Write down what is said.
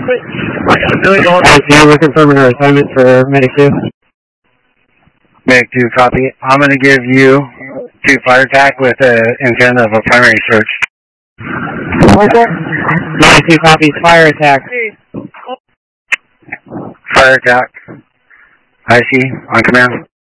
Billy Gold, we're confirming our assignment for Medic 2. Medic 2, copy. I'm going to give you 2 fire attack with the intent of a primary search. What's that? Medic 2 copies, fire attack. Fire attack. I see, on command.